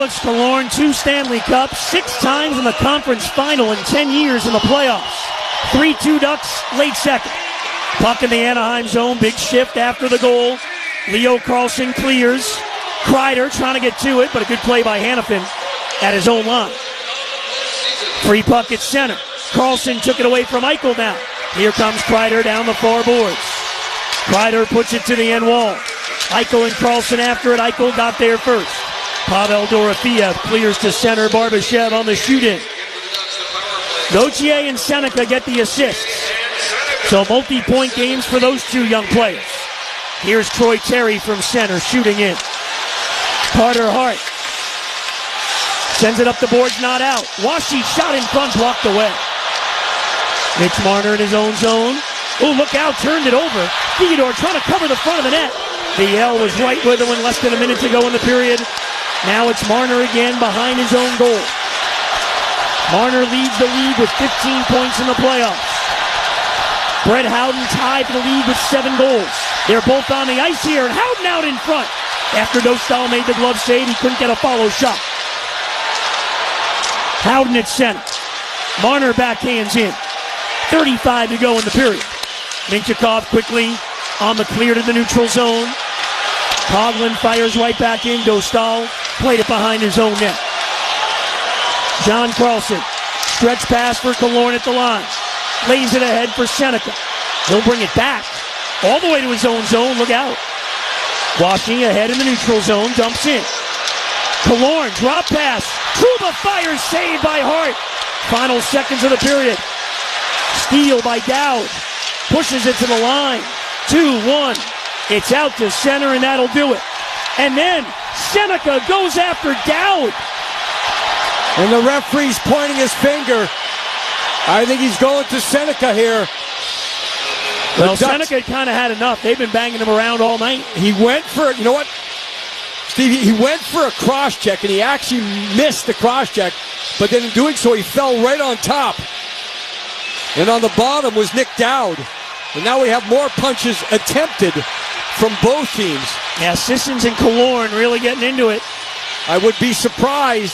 Alex Killorn, 2 Stanley Cups, 6 times in the conference final in 10 years in the playoffs. 3-2 Ducks, late second. Puck in the Anaheim zone, big shift after the goal. Leo Carlsson clears. Kreider trying to get to it, but a good play by Hanifin at his own line. Free puck at center. Carlsson took it away from Eichel now. Here comes Kreider down the far boards. Kreider puts it to the end wall. Eichel and Carlsson after it. Eichel got there first. Pavel Dorofeev clears to center. Barbashev on the shoot-in. Gauthier and Seneca get the assists. So multi-point games for those two young players. Here's Troy Terry from center shooting in. Carter Hart sends it up the boards, not out. Washi shot in front, blocked away. Mitch Marner in his own zone. Oh, look out, turned it over. Theodore trying to cover the front of the net. VL was right with him with less than a minute to go in the period. Now it's Marner again behind his own goal. Marner leads the league with 15 points in the playoffs. Brett Howden tied for the league with 7 goals. They're both on the ice here, and Howden out in front. After Dostal made the glove save, he couldn't get a follow shot. Howden at center. Marner backhands in. 35 to go in the period. Minchikov quickly on the clear to the neutral zone. Coughlin fires right back in. Dostal played it behind his own net. John Carlson, stretch pass for Killorn at the line. Lays it ahead for Seneca. He'll bring it back all the way to his own zone. Look out. Washing ahead in the neutral zone. Dumps in. Killorn, drop pass. Trouba fires, saved by Hart. Final seconds of the period. Steal by Dowd. Pushes it to the line. 2-1. It's out to center, and that'll do it. And then Seneca goes after Dowd. And the referee's pointing his finger. I think he's going to Seneca here. Well, Seneca kind of had enough. They've been banging him around all night. He went for, you know what, Stevie, he went for a cross-check, and he actually missed the cross-check, but then in doing so, he fell right on top. And on the bottom was Nick Dowd. And now we have more punches attempted from both teams. Yeah, Sissons and Killorn really getting into it. I would be surprised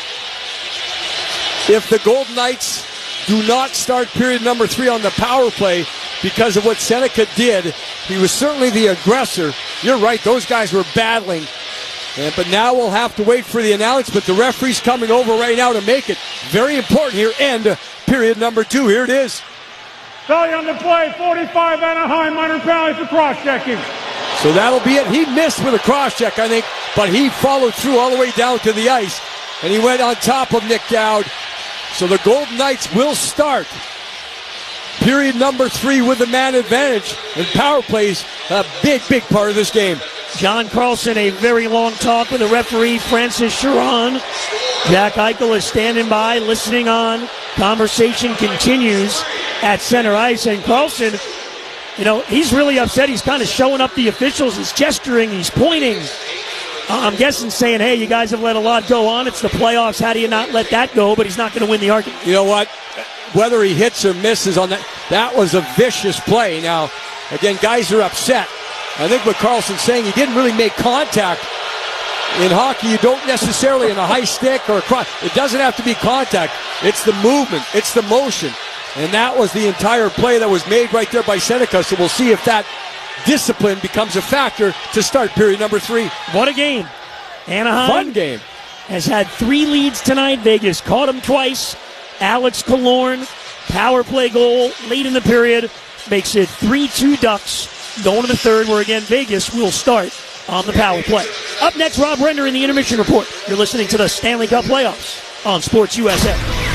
if the Golden Knights do not start period number 3 on the power play because of what Seneca did. He was certainly the aggressor. You're right, those guys were battling. But now we'll have to wait for the announcement. The referee's coming over right now to make it very important here. End period number 2. Here it is. Penalty on the play, 45 Anaheim, minor penalty for cross-checking. So that'll be it. He missed with a cross-check, I think, but he followed through all the way down to the ice, and he went on top of Nick Dowd. So the Golden Knights will start period number 3 with the man advantage, and power plays a big, big part of this game. John Carlson, a very long talk with the referee, Francis Sharon. Jack Eichel is standing by, listening on. Conversation continues at center ice, and Carlson, you know, he's really upset. He's kind of showing up the officials. He's gesturing, he's pointing. I'm guessing saying, hey, you guys have let a lot go on. It's the playoffs. How do you not let that go? But he's not going to win the argument. You know what? Whether he hits or misses on that was a vicious play. Now, again, guys are upset. I think what Carlson's saying, he didn't really make contact. In hockey, you don't necessarily, in a high stick or a cross, it doesn't have to be contact. It's the movement. It's the motion. And that was the entire play that was made right there by Seneca. So we'll see if that discipline becomes a factor to start period number 3. What a game. Anaheim fun game. Has had 3 leads tonight. Vegas caught him twice. Alex Killorn, power play goal late in the period, makes it 3-2 Ducks. Going to the third, where again Vegas will start on the power play. Up next, Rob Render in the Intermission Report. You're listening to the Stanley Cup Playoffs on Sports USA.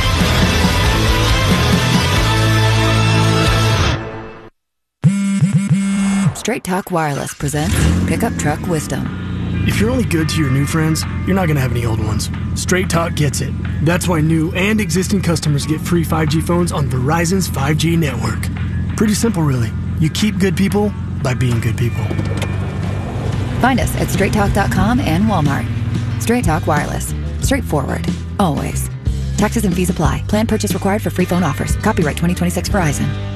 Straight Talk Wireless presents Pickup Truck Wisdom. If you're only good to your new friends, you're not going to have any old ones. Straight Talk gets it. That's why new and existing customers get free 5G phones on Verizon's 5G network. Pretty simple, really. You keep good people by being good people. Find us at straighttalk.com and Walmart. Straight Talk Wireless. Straightforward. Always. Taxes and fees apply. Plan purchase required for free phone offers. Copyright 2026 Verizon.